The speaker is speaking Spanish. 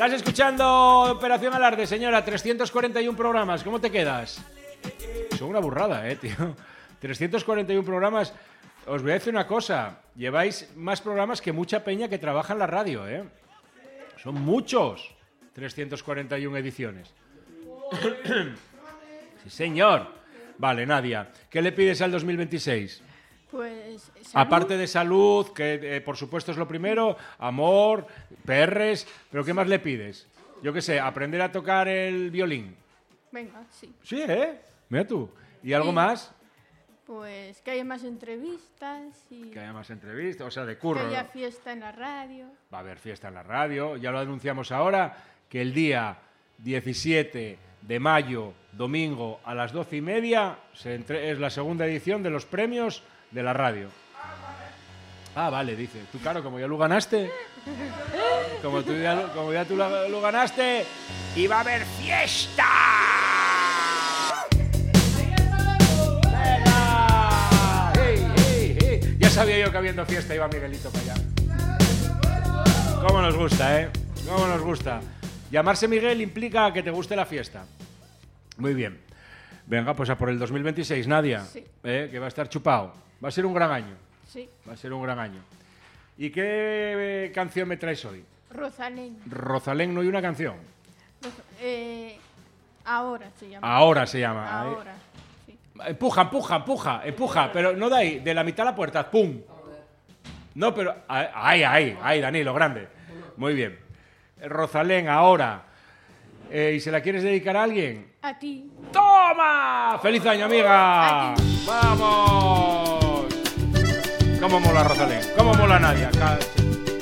Estás escuchando Operación Alarde, señora. 341 programas. ¿Cómo te quedas? Son una burrada, tío. 341 programas. Os voy a decir una cosa. Lleváis más programas que mucha peña que trabaja en la radio, Son muchos. 341 ediciones. Sí, señor. Vale, Nadia. ¿Qué le pides al 2026? Pues salud. Aparte de salud, que por supuesto es lo primero, amor, perres, pero ¿qué más le pides? Yo qué sé, aprender a tocar el violín. Venga, sí. Sí, Mira tú. ¿Y algo Sí. más? Pues que haya más entrevistas y Que haya más entrevistas, o sea, de curro. que haya fiesta en la radio. Va a haber fiesta en la radio, ya lo anunciamos ahora, que el día 17 de mayo, domingo, a las 12:30, es la segunda edición de los premios de la radio. Ah, vale, dice. Tú, claro, como ya lo ganaste, como ya tú lo ganaste, y va a haber fiesta. ¡Venga! ¡Hey, hey, hey! Ya sabía yo que habiendo fiesta iba Miguelito para allá. ¿Cómo nos gusta, ¿Cómo nos gusta? Llamarse Miguel implica que te guste la fiesta. Muy bien. Venga, pues a por el 2026, Nadia. Sí. Que va a estar chupado. Va a ser un gran año. Sí. Va a ser un gran año. ¿Y qué canción me traes hoy? Rosalén. Rosalén, no hay una canción. Ahora se llama. Ahora se llama. Ahora. Sí. Empuja, pero no de ahí, de la mitad a la puerta, ¡pum! No, pero ahí, Danilo, grande. Muy bien. Rosalén, ahora. ¿Y se la quieres dedicar a alguien? A ti. ¡Toma! ¡Feliz año, amiga! A ti. ¡Vamos! ¿Cómo mola Rosalén? ¿Cómo mola Nadia?